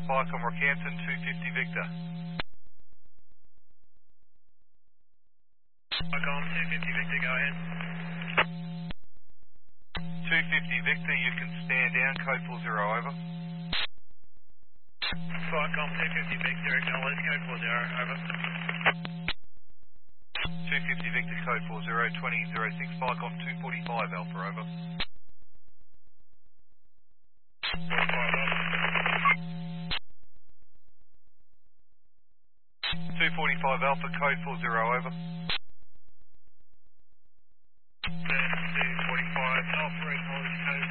Spike on Rockhampton, 250 Victor. Spike on 250 Victor, go ahead. 250 Victor, you can stand down, code 40 over. Spike on 250 Victor, acknowledge, code 40 over. 250 Victor, code 40, 2006, Spike on 245 Alpha over. 245 Alpha, code 40 over. 245 Alpha, acknowledge, code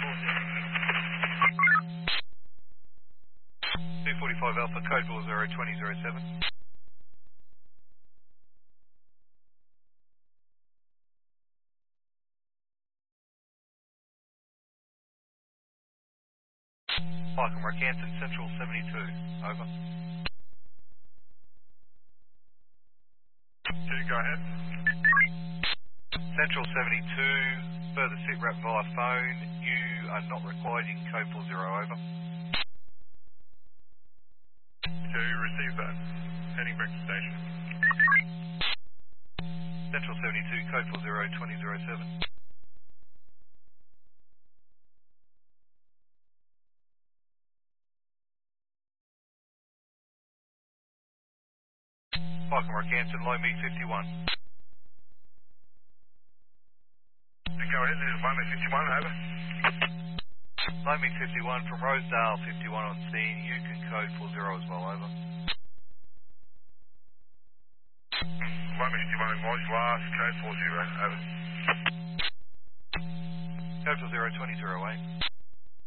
40. 245 Alpha, code 40, 2007. Spike on Rockhampton, Central 72, over. 2, go ahead. Central 72, further sit rep via phone, you are not required, you can code 40 over. 2, receive that. Heading back to station. Central 72, code 40, 2007. Spike on Rockhampton, low me 51. Go ahead, this is Lima 51, over. Low me 51 from Rosedale, 51 on scene, you can code 40 as well, over. Lima 51, acknowledge, last, code 40, over. Code 40, 2008.